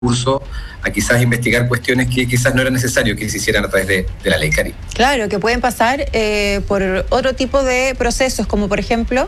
recursos a quizás investigar cuestiones que quizás no era necesario que se hicieran a través de la ley Karin. Claro, que pueden pasar por otro tipo de procesos, como por ejemplo...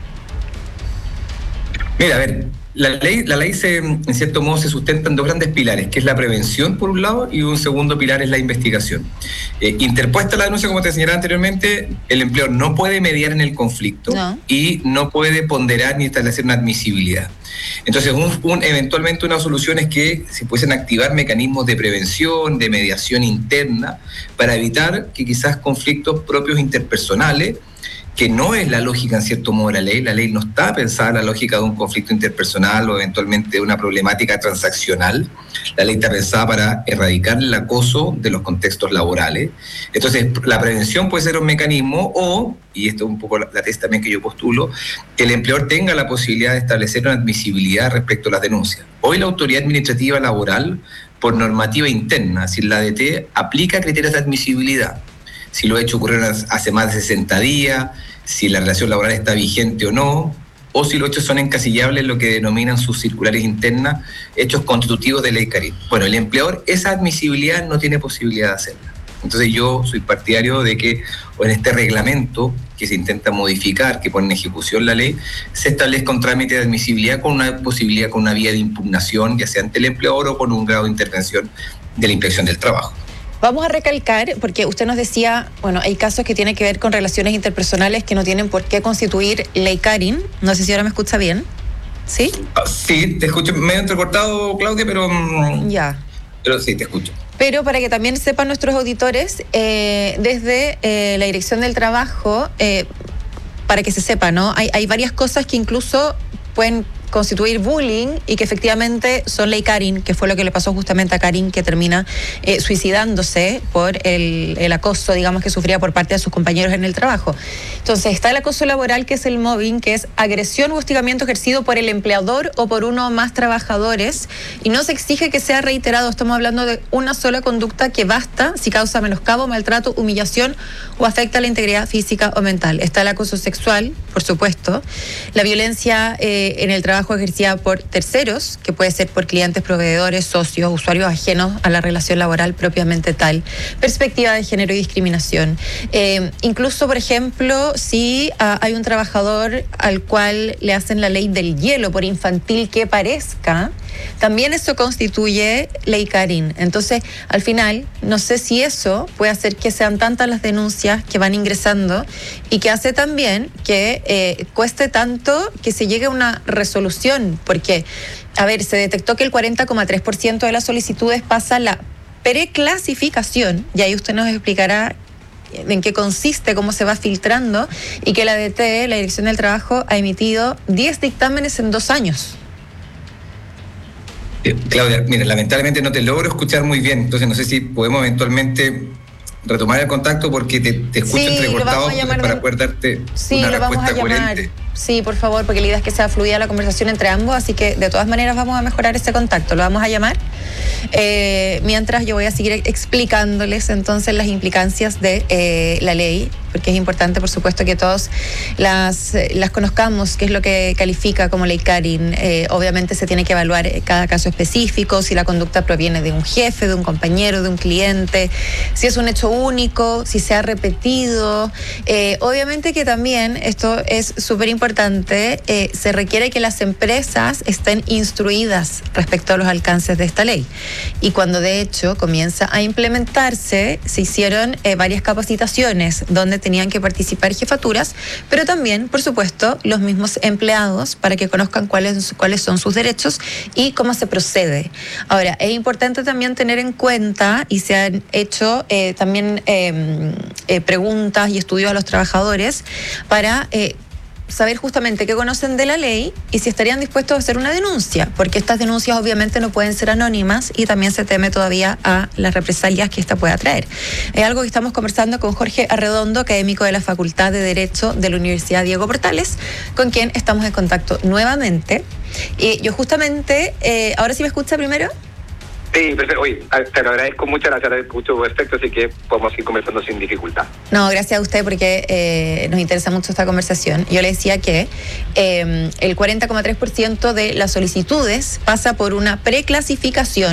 Mira, a ver, la ley en cierto modo se sustenta en dos grandes pilares, que es la prevención por un lado y un segundo pilar es la investigación. Interpuesta la denuncia, como te señalaba anteriormente, el empleador no puede mediar en el conflicto y no puede ponderar ni establecer una admisibilidad. Entonces, eventualmente una solución es que se pudiesen activar mecanismos de prevención, de mediación interna, para evitar que quizás conflictos propios interpersonales, que no es la lógica en cierto modo de la ley no está pensada en la lógica de un conflicto interpersonal o eventualmente de una problemática transaccional, la ley está pensada para erradicar el acoso de los contextos laborales. Entonces, la prevención puede ser un mecanismo o, y esto es un poco la tesis también que yo postulo, que el empleador tenga la posibilidad de establecer una admisibilidad respecto a las denuncias. Hoy la autoridad administrativa laboral, por normativa interna, si la ADT aplica criterios de admisibilidad, si los hechos ocurrieron hace más de 60 días, si la relación laboral está vigente o no, o si los hechos son encasillables en lo que denominan sus circulares internas, hechos constitutivos de ley Karin. Bueno, el empleador esa admisibilidad no tiene posibilidad de hacerla. Entonces yo soy partidario de que en este reglamento que se intenta modificar, que pone en ejecución la ley, se establezca un trámite de admisibilidad con una posibilidad, con una vía de impugnación, ya sea ante el empleador o con un grado de intervención de la Inspección del Trabajo. Vamos a recalcar, porque usted nos decía, bueno, hay casos que tienen que ver con relaciones interpersonales que no tienen por qué constituir ley Karin. No sé si ahora me escucha bien. ¿Sí? Sí, te escucho medio entrecortado, Claudia, pero... Ya. Pero sí, te escucho. Pero para que también sepan nuestros auditores, desde la Dirección del Trabajo, para que se sepa, ¿no? Hay varias cosas que incluso pueden constituir bullying y que efectivamente son ley Karin, que fue lo que le pasó justamente a Karin, que termina suicidándose por el acoso, digamos, que sufría por parte de sus compañeros en el trabajo. Entonces está el acoso laboral, que es el mobbing, que es agresión o hostigamiento ejercido por el empleador o por uno o más trabajadores, y no se exige que sea reiterado. Estamos hablando de una sola conducta que basta si causa menoscabo, maltrato, humillación o afecta la integridad física o mental. Está el acoso sexual, por supuesto, la violencia en el trabajo ejercida por terceros, que puede ser por clientes, proveedores, socios, usuarios ajenos a la relación laboral propiamente tal, perspectiva de género y discriminación. Incluso, por ejemplo, si hay un trabajador al cual le hacen la ley del hielo, por infantil que parezca, también eso constituye ley Karin. Entonces, al final, no sé si eso puede hacer que sean tantas las denuncias que van ingresando y que hace también que cueste tanto que se llegue a una resolución, porque, a ver, se detectó que el 40,3% de las solicitudes pasa la preclasificación, y ahí usted nos explicará en qué consiste, cómo se va filtrando, y que la ADT, la Dirección del Trabajo, ha emitido 10 dictámenes en 2 años. Claudia, mira, lamentablemente no te logro escuchar muy bien, entonces no sé si podemos eventualmente retomar el contacto porque te escucho entrecortado para poder darte una respuesta coherente. Sí, por favor, porque la idea es que sea fluida la conversación entre ambos, así que de todas maneras vamos a mejorar ese contacto, lo vamos a llamar. Mientras yo voy a seguir explicándoles entonces las implicancias de la ley, porque es importante, por supuesto, que todos las conozcamos, qué es lo que califica como ley Karin. Obviamente se tiene que evaluar cada caso específico, si la conducta proviene de un jefe, de un compañero, de un cliente, si es un hecho único, si se ha repetido. Obviamente que también, esto es súper importante, se requiere que las empresas estén instruidas respecto a los alcances de esta ley. Y cuando de hecho comienza a implementarse, se hicieron varias capacitaciones donde tenían que participar jefaturas, pero también, por supuesto, los mismos empleados para que conozcan cuáles son sus derechos y cómo se procede. Ahora, es importante también tener en cuenta, y se han hecho también preguntas y estudios a los trabajadores para saber justamente qué conocen de la ley y si estarían dispuestos a hacer una denuncia, porque estas denuncias obviamente no pueden ser anónimas y también se teme todavía a las represalias que esta pueda traer. Es algo que estamos conversando con Jorge Arredondo, académico de la Facultad de Derecho de la Universidad Diego Portales, con quien estamos en contacto nuevamente. Yo justamente, ¿ahora sí me escucha primero? Sí, perfecto. Oye, te lo agradezco mucho, gracias, mucho perfecto, así que podemos ir conversando sin dificultad. No, gracias a usted porque nos interesa mucho esta conversación. Yo le decía que el 40,3% de las solicitudes pasa por una preclasificación